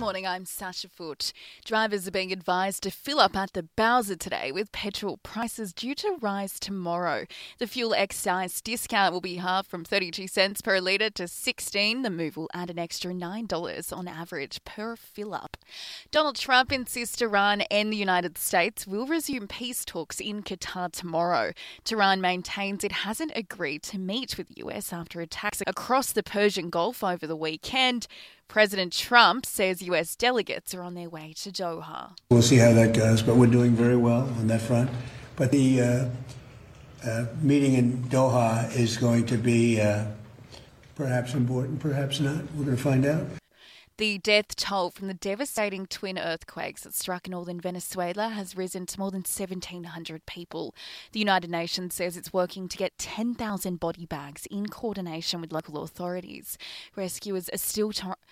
morning, I'm Sasha Foote. Drivers are being advised to fill up at the Bowser today with petrol prices due to rise tomorrow. The fuel excise discount will be halved from 32 cents per litre to 16. The move will add an extra $9 on average per fill-up. Donald Trump insists Iran and the United States will resume peace talks in Qatar tomorrow. Tehran maintains it hasn't agreed to meet with the US after attacks across the Persian Gulf over the weekend. President Trump says US delegates are on their way to Doha. We'll see how that goes, but we're doing very well on that front. But the meeting in Doha is going to be perhaps important, perhaps not. We're going to find out. The death toll from the devastating twin earthquakes that struck northern Venezuela has risen to more than 1,700 people. The United Nations says it's working to get 10,000 body bags in coordination with local authorities. Rescuers are still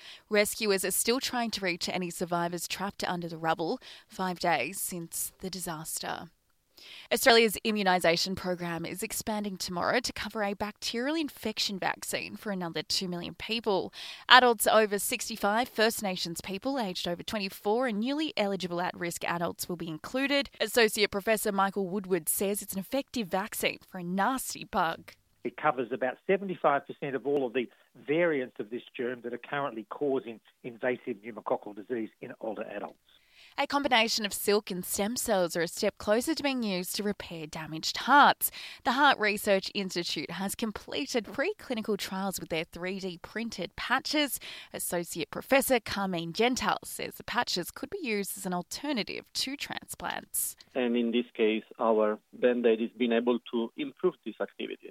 trying to reach any survivors trapped under the rubble 5 days since the disaster. Australia's immunisation program is expanding tomorrow to cover a bacterial infection vaccine for another 2 million people. Adults over 65, First Nations people aged over 24 and newly eligible at-risk adults will be included. Associate Professor Michael Woodward says it's an effective vaccine for a nasty bug. It covers about 75% of all of the variants of this germ that are currently causing invasive pneumococcal disease in older adults. A combination of silk and stem cells are a step closer to being used to repair damaged hearts. The Heart Research Institute has completed preclinical trials with their 3D printed patches. Associate Professor Carmine Gental says the patches could be used as an alternative to transplants. And in this case, our Band-Aid is being able to improve this activity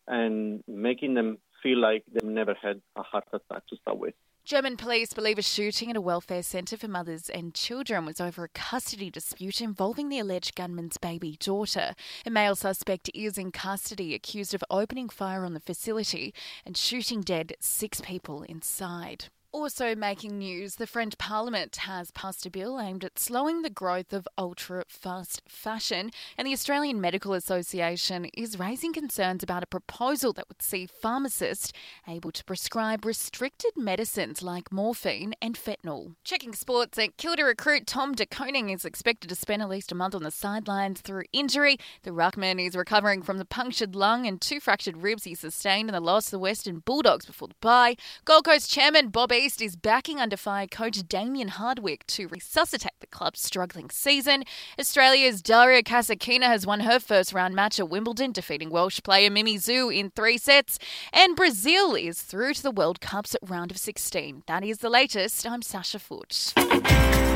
and making them feel like they've never had a heart attack to start with. German police believe a shooting at a welfare centre for mothers and children was over a custody dispute involving the alleged gunman's baby daughter. A male suspect is in custody, accused of opening fire on the facility and shooting dead 6 people inside. Also making news, the French Parliament has passed a bill aimed at slowing the growth of ultra-fast fashion, and the Australian Medical Association is raising concerns about a proposal that would see pharmacists able to prescribe restricted medicines like morphine and fentanyl. Checking sports, Kilda recruit Tom De Koning is expected to spend at least a month on the sidelines through injury. The ruckman is recovering from the punctured lung and 2 fractured ribs he sustained in the loss to the Western Bulldogs before the bye. Gold Coast chairman Bob East is backing under fire coach Damien Hardwick to resuscitate the club's struggling season. Australia's Daria Kasatkina has won her first round match at Wimbledon, defeating Welsh player Mimi Zhu in 3 sets. And Brazil is through to the World Cup's round of 16. That is the latest. I'm Sasha Foote.